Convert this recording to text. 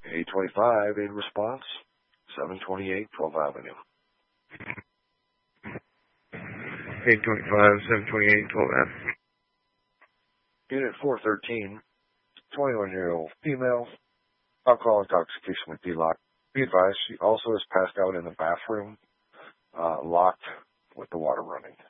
825 in response, 728 12th Avenue. 825, 728, 12th Avenue. Unit 413, 21-year-old female, alcohol intoxication with D-lock. Be advised, she also is passed out in the bathroom, locked with the water running.